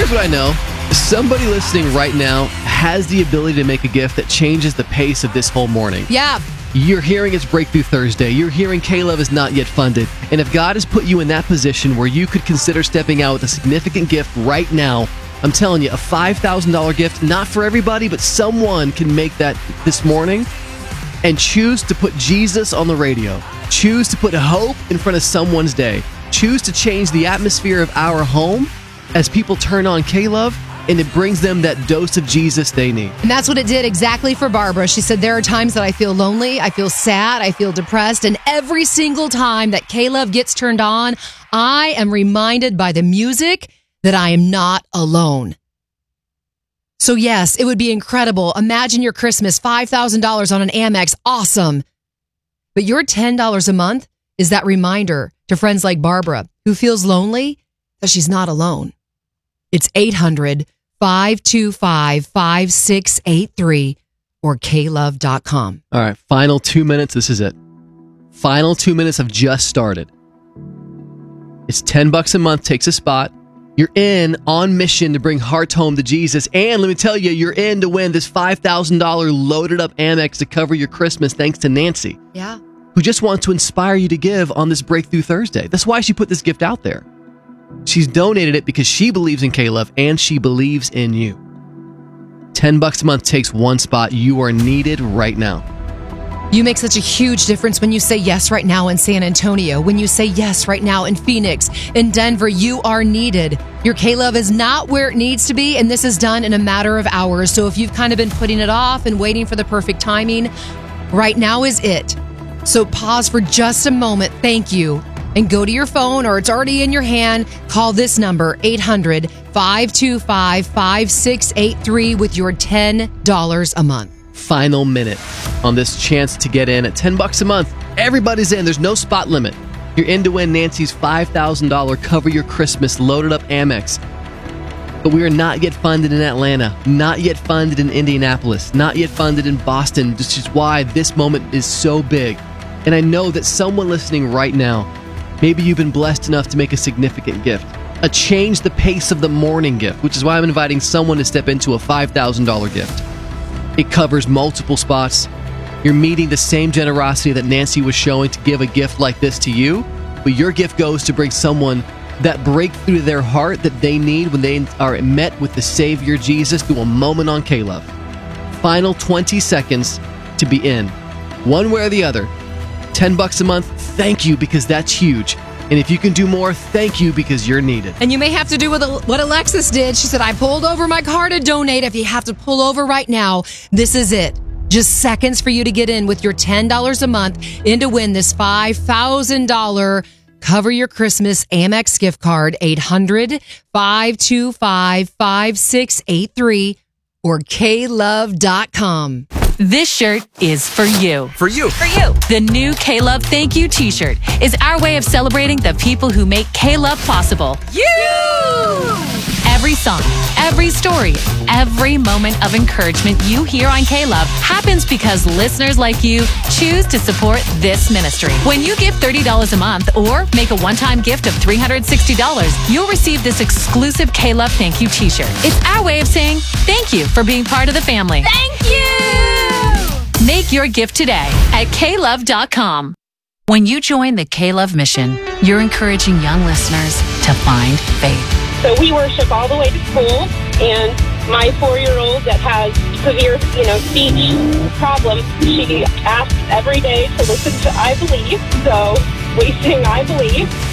Here's what I know. Somebody listening right now has the ability to make a gift that changes the pace of this whole morning. Yeah. You're hearing it's Breakthrough Thursday. You're hearing K-Love is not yet funded. And if God has put you in that position where you could consider stepping out with a significant gift right now, I'm telling you, a $5,000 gift, not for everybody, but someone can make that this morning and choose to put Jesus on the radio. Choose to put hope in front of someone's day. Choose to change the atmosphere of our home as people turn on K-Love, and it brings them that dose of Jesus they need. And that's what it did exactly for Barbara. She said, there are times that I feel lonely, I feel sad, I feel depressed, and every single time that K-Love gets turned on, I am reminded by the music that I am not alone. So yes, it would be incredible. Imagine your Christmas, $5,000 on an Amex. Awesome. But your $10 a month is that reminder to friends like Barbara, who feels lonely, that she's not alone. It's 800-525-5683 or klove.com. All right, final 2 minutes. This is it. Final 2 minutes have just started. It's $10 a month, takes a spot. You're on mission to bring hearts home to Jesus. And let me tell you, you're in to win this $5,000 loaded up Amex to cover your Christmas thanks to Nancy. Yeah. Who just wants to inspire you to give on this Breakthrough Thursday. That's why she put this gift out there. She's donated it because she believes in K-Love and she believes in you. $10 a month takes one spot. You are needed right now. You make such a huge difference when you say yes right now in San Antonio, when you say yes right now in Phoenix, in Denver. You are needed. Your K-Love is not where it needs to be, and this is done in a matter of hours. So if you've kind of been putting it off and waiting for the perfect timing, right now is it. So pause for just a moment. Thank you. And go to your phone, or it's already in your hand. Call this number, 800-525-5683 with your $10 a month. Final minute on this chance to get in at $10 a month. Everybody's in. There's no spot limit. You're in to win Nancy's $5,000 Cover Your Christmas loaded up Amex. But we are not yet funded in Atlanta, not yet funded in Indianapolis, not yet funded in Boston, which is why this moment is so big. And I know that someone listening right now, maybe you've been blessed enough to make a significant gift, a change the pace of the morning gift, which is why I'm inviting someone to step into a $5,000 gift. It covers multiple spots. You're meeting the same generosity that Nancy was showing to give a gift like this to you, but your gift goes to bring someone that breakthrough to their heart that they need when they are met with the Savior Jesus through a moment on K-Love. Final 20 seconds to be in. One way or the other. $10 a month, thank you, because that's huge. And if you can do more, thank you, because you're needed. And you may have to do what Alexis did. She said, I pulled over my car to donate. If you have to pull over right now, this is it. Just seconds for you to get in with your $10 a month in to win this $5,000 Cover Your Christmas Amex gift card. 800-525-5683 or klove.com. This shirt is for you. For you. For you. The new K-Love Thank You t-shirt is our way of celebrating the people who make K-Love possible. You! Every song, every story, every moment of encouragement you hear on K-Love happens because listeners like you choose to support this ministry. When you give $30 a month or make a one-time gift of $360, you'll receive this exclusive K-Love Thank You t-shirt. It's our way of saying thank you for being part of the family. Thank you! Make your gift today at klove.com. When you join the K-Love mission, you're encouraging young listeners to find faith. So we worship all the way to school, and my 4-year-old that has severe, speech problems, she asks every day to listen to I Believe. So we sing I Believe.